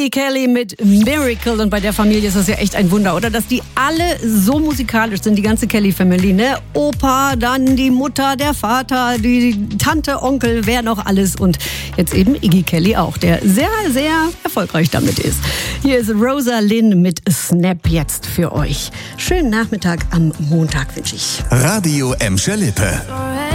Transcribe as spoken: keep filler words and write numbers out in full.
Iggy Kelly mit Miracle. Und bei der Familie ist das ja echt ein Wunder, oder? Dass die alle so musikalisch sind, die ganze Kelly-Family, ne? Opa, dann die Mutter, der Vater, die Tante, Onkel, wer noch alles. Und jetzt eben Iggy Kelly auch, der sehr, sehr erfolgreich damit ist. Hier ist Rosa Lynn mit Snap jetzt für euch. Schönen Nachmittag am Montag wünsche ich. Radio Emscher Lippe.